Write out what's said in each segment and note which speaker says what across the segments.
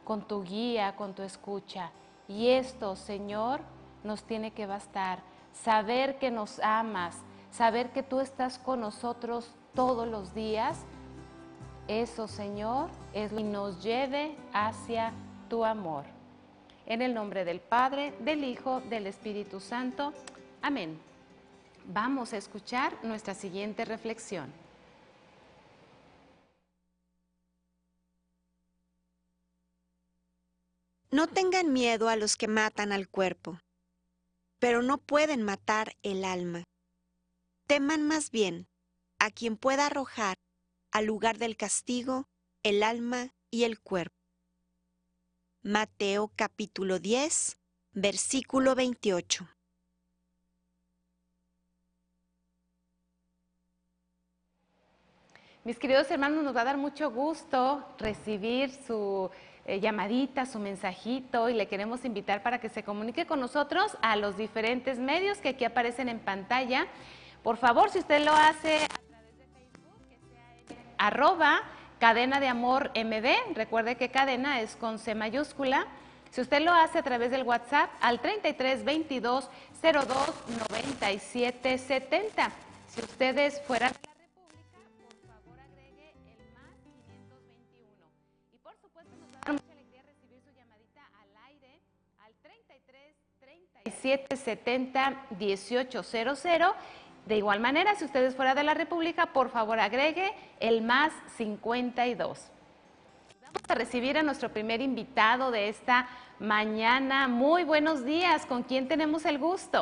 Speaker 1: con tu guía, con tu escucha. Y esto, Señor, nos tiene que bastar. Saber que nos amas, saber que tú estás con nosotros todos los días. Eso, Señor, es lo que nos lleve hacia tu amor. En el nombre del Padre, del Hijo, del Espíritu Santo. Amén. Vamos a escuchar nuestra siguiente reflexión.
Speaker 2: No tengan miedo a los que matan al cuerpo, pero no pueden matar el alma. Teman más bien a quien pueda arrojar al lugar del castigo el alma y el cuerpo. Mateo capítulo 10, versículo 28.
Speaker 1: Mis queridos hermanos, nos va a dar mucho gusto recibir su llamadita, su mensajito, y le queremos invitar para que se comunique con nosotros a los diferentes medios que aquí aparecen en pantalla. Por favor, si usted lo hace a través de Facebook, que sea en @Cadena de Amor MB, recuerde que cadena es con C mayúscula. Si usted lo hace a través del WhatsApp al 33 22 02 97 70. Si usted es fuera de la República, por favor agregue el más 521. Y por supuesto nos va a dar mucha alegría recibir su llamadita al aire al 33 37 70 1800. De igual manera, si usted es fuera de la República, por favor agregue el más 52. Vamos a recibir a nuestro primer invitado de esta mañana. Muy buenos días. ¿Con quién tenemos el gusto?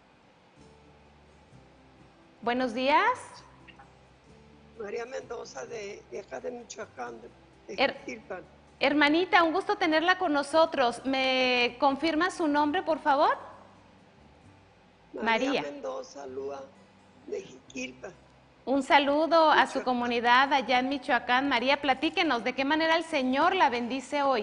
Speaker 1: Buenos días.
Speaker 3: María Mendoza de acá de Michoacán, de Jiquilpan.
Speaker 1: Hermanita, un gusto tenerla con nosotros. ¿Me confirma su nombre, por favor?
Speaker 3: María Mendoza Lúa, de Jiquilpan.
Speaker 1: Un saludo a su comunidad allá en Michoacán. María, platíquenos, ¿de qué manera el Señor la bendice hoy?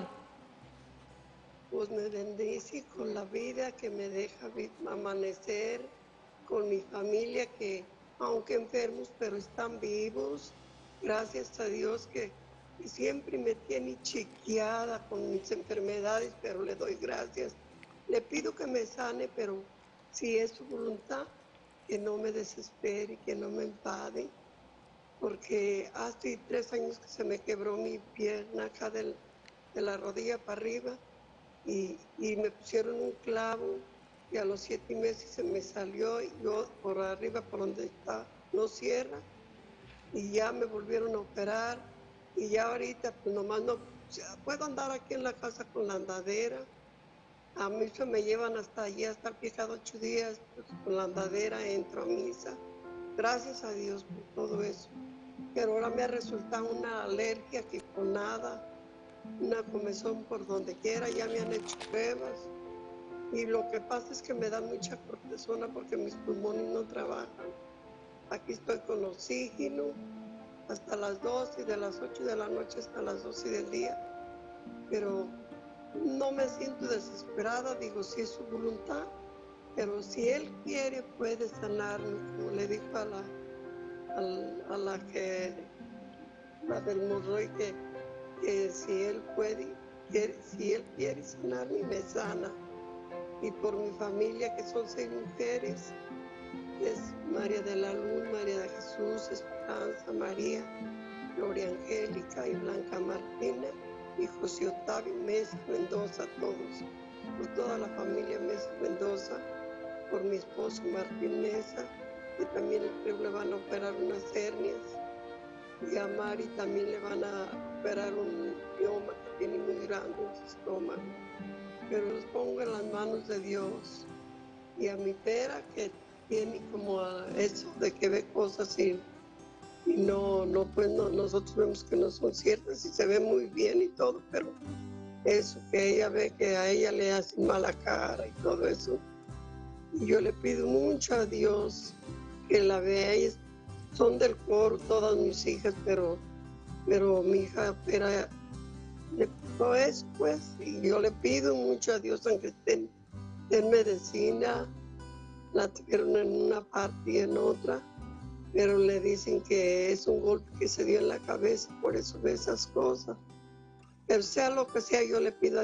Speaker 3: Pues me bendice con la vida que me deja amanecer, con mi familia que, aunque enfermos, pero están vivos. Gracias a Dios que siempre me tiene chequeada con mis enfermedades, pero le doy gracias. Le pido que me sane, pero si es su voluntad, que no me desespere, que no me enfade, porque hace 3 años que se me quebró mi pierna acá de la rodilla para arriba y me pusieron un clavo y a los 7 meses se me salió y yo por arriba, por donde está, no cierra y ya me volvieron a operar y ya ahorita pues nomás no puedo andar aquí en la casa con la andadera. A mí se me llevan hasta allí, hasta el fijado 8 días, pues, con la andadera entro a misa. Gracias a Dios por todo eso. Pero ahora me ha resultado una alergia que con nada, una comezón por donde quiera, ya me han hecho pruebas. Y lo que pasa es que me da mucha cortisona porque mis pulmones no trabajan. Aquí estoy con oxígeno hasta las 12 y de las 8 de la noche hasta las 12 del día. Pero no me siento desesperada, digo, si es su voluntad, pero si Él quiere puede sanarme, como le dijo a la del hemorroide, que si Él puede, si Él quiere sanarme, me sana. Y por mi familia, que son 6 mujeres, es María de la Luz, María de Jesús, Esperanza, María, Gloria Angélica y Blanca Martina, y José Octavio Mesa Mendoza, todos, por toda la familia Mesa Mendoza, por mi esposo Martín Mesa, que también creo le van a operar unas hernias, y a Mari también le van a operar un mioma que tiene muy grande en su estómago, pero los pongo en las manos de Dios, y a mi pera que tiene como eso de que ve cosas y pues no, nosotros vemos que no son ciertas y se ve muy bien y todo, pero eso que ella ve que a ella le hacen mala cara y todo eso. Y yo le pido mucho a Dios que la vea. Ellas son del coro, todas mis hijas, pero mi hija era le pasó eso, pues, y yo le pido mucho a Dios, aunque esté en medicina, la tuvieron en una parte y en otra, pero le dicen que es un golpe que se dio en la cabeza, por eso ve esas cosas. Pero sea lo que sea, yo le pido a